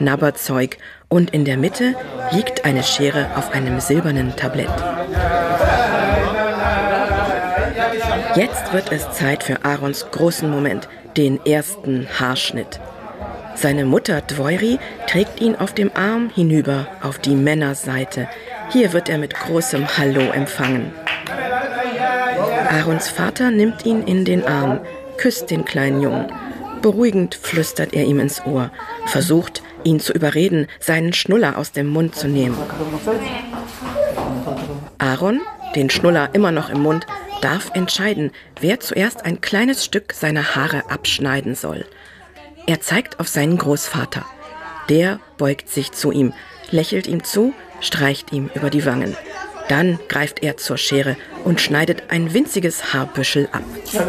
Knabberzeug und in der Mitte liegt eine Schere auf einem silbernen Tablett. Jetzt wird es Zeit für Aarons großen Moment, den ersten Haarschnitt. Seine Mutter Dwoiri trägt ihn auf dem Arm hinüber auf die Männerseite. Hier wird er mit großem Hallo empfangen. Aarons Vater nimmt ihn in den Arm, küsst den kleinen Jungen. Beruhigend flüstert er ihm ins Ohr, versucht, ihn zu überreden, seinen Schnuller aus dem Mund zu nehmen. Aaron, den Schnuller immer noch im Mund, darf entscheiden, wer zuerst ein kleines Stück seiner Haare abschneiden soll. Er zeigt auf seinen Großvater. Der beugt sich zu ihm, lächelt ihm zu, streicht ihm über die Wangen. Dann greift er zur Schere und schneidet ein winziges Haarbüschel ab.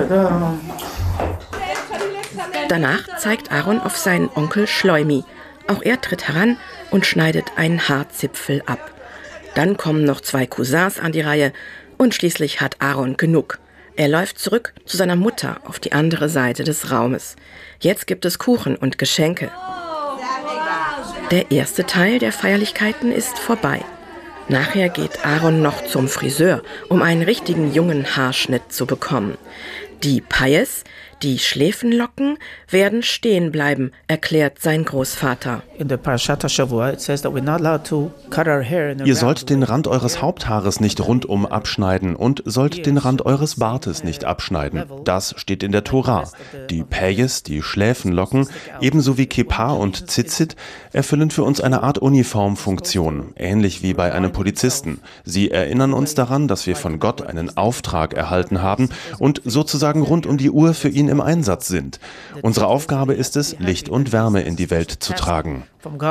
Danach zeigt Aaron auf seinen Onkel Schleumi. Auch er tritt heran und schneidet einen Haarzipfel ab. Dann kommen noch 2 Cousins an die Reihe und schließlich hat Aaron genug. Er läuft zurück zu seiner Mutter auf die andere Seite des Raumes. Jetzt gibt es Kuchen und Geschenke. Der erste Teil der Feierlichkeiten ist vorbei. Nachher geht Aaron noch zum Friseur, um einen richtigen jungen Haarschnitt zu bekommen. Die Payes, die Schläfenlocken, werden stehen bleiben, erklärt sein Großvater. Ihr sollt den Rand eures Haupthaares nicht rundum abschneiden und sollt den Rand eures Bartes nicht abschneiden. Das steht in der Tora. Die Payes, die Schläfenlocken, ebenso wie Kippa und Tzitzit, erfüllen für uns eine Art Uniformfunktion, ähnlich wie bei einem Polizisten. Sie erinnern uns daran, dass wir von Gott einen Auftrag erhalten haben und sozusagen rund um die Uhr für ihn im Einsatz sind. Unsere Aufgabe ist es, Licht und Wärme in die Welt zu tragen.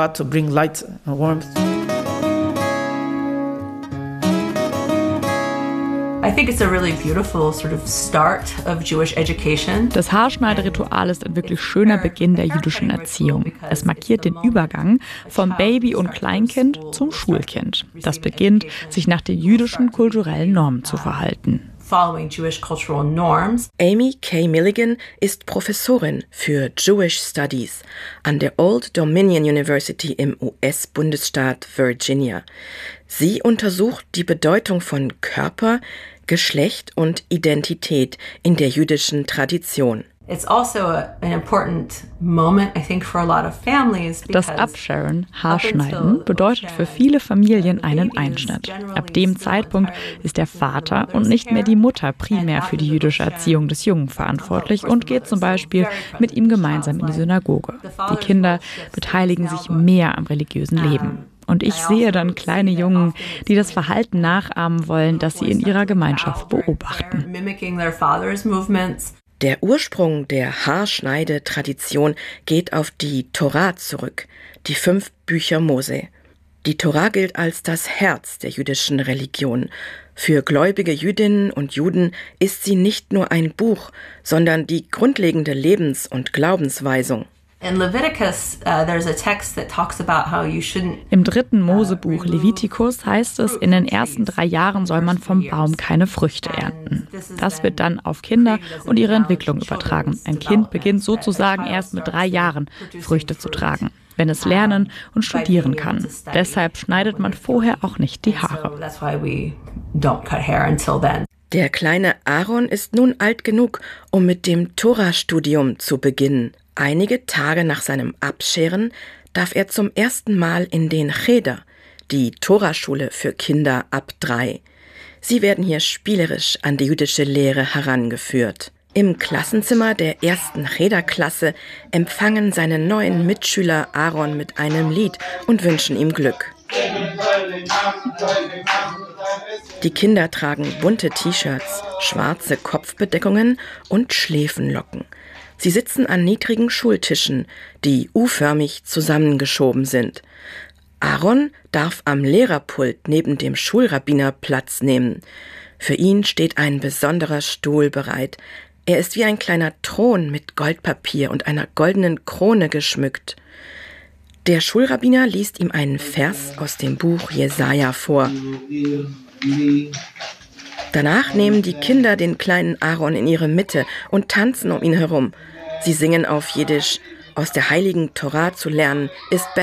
Das Haarschneideritual ist ein wirklich schöner Beginn der jüdischen Erziehung. Es markiert den Übergang vom Baby und Kleinkind zum Schulkind. Das beginnt, sich nach den jüdischen kulturellen Normen zu verhalten. Amy K. Milligan ist Professorin für Jewish Studies an der Old Dominion University im US-Bundesstaat Virginia. Sie untersucht die Bedeutung von Körper, Geschlecht und Identität in der jüdischen Tradition. Das Abscheren, Haarschneiden, bedeutet für viele Familien einen Einschnitt. Ab dem Zeitpunkt ist der Vater und nicht mehr die Mutter primär für die jüdische Erziehung des Jungen verantwortlich und geht zum Beispiel mit ihm gemeinsam in die Synagoge. Die Kinder beteiligen sich mehr am religiösen Leben. Und ich sehe dann kleine Jungen, die das Verhalten nachahmen wollen, das sie in ihrer Gemeinschaft beobachten. Der Ursprung der Haarschneidetradition geht auf die Tora zurück, die 5 Bücher Mose. Die Tora gilt als das Herz der jüdischen Religion. Für gläubige Jüdinnen und Juden ist sie nicht nur ein Buch, sondern die grundlegende Lebens- und Glaubensweisung. Im 3. Mosebuch Levitikus heißt es, in den ersten 3 Jahren soll man vom Baum keine Früchte ernten. Das wird dann auf Kinder und ihre Entwicklung übertragen. Ein Kind beginnt sozusagen erst mit 3 Jahren Früchte zu tragen, wenn es lernen und studieren kann. Deshalb schneidet man vorher auch nicht die Haare. Der kleine Aaron ist nun alt genug, um mit dem Tora-Studium zu beginnen. Einige Tage nach seinem Abscheren darf er zum ersten Mal in den Cheder, die Toraschule für Kinder ab 3. Sie werden hier spielerisch an die jüdische Lehre herangeführt. Im Klassenzimmer der 1. Cheder-Klasse empfangen seine neuen Mitschüler Aaron mit einem Lied und wünschen ihm Glück. Die Kinder tragen bunte T-Shirts, schwarze Kopfbedeckungen und Schläfenlocken. Sie sitzen an niedrigen Schultischen, die U-förmig zusammengeschoben sind. Aaron darf am Lehrerpult neben dem Schulrabbiner Platz nehmen. Für ihn steht ein besonderer Stuhl bereit. Er ist wie ein kleiner Thron mit Goldpapier und einer goldenen Krone geschmückt. Der Schulrabbiner liest ihm einen Vers aus dem Buch Jesaja vor. Danach nehmen die Kinder den kleinen Aaron in ihre Mitte und tanzen um ihn herum. Sie singen auf Jiddisch: Aus der heiligen Tora zu lernen ist besser